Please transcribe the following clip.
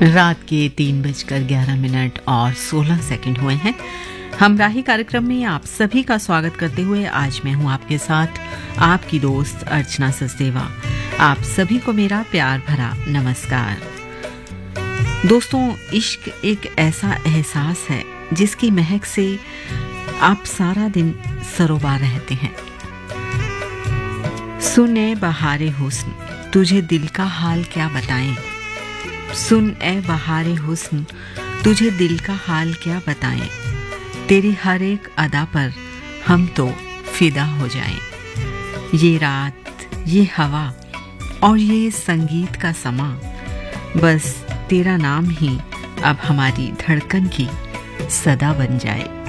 रात के 3:11 और 16 सेकंड हुए हैं। हमराही कार्यक्रम में आप सभी का स्वागत करते हुए आज मैं हूं आपके साथ आपकी दोस्त अर्चना सचदेवा। आप सभी को मेरा प्यार भरा नमस्कार। दोस्तों, इश्क एक ऐसा एहसास है जिसकी महक से आप सारा दिन सरोबार रहते हैं। सुन ए बहारे हुस्न, तुझे दिल का हाल क्या बताएं। सुन ए बहारे हुस्न, तुझे दिल का हाल क्या बताएं। तेरी हर एक अदा पर हम तो फिदा हो जाएं। ये रात, ये हवा और ये संगीत का समा, बस तेरा नाम ही अब हमारी धड़कन की सदा बन जाए।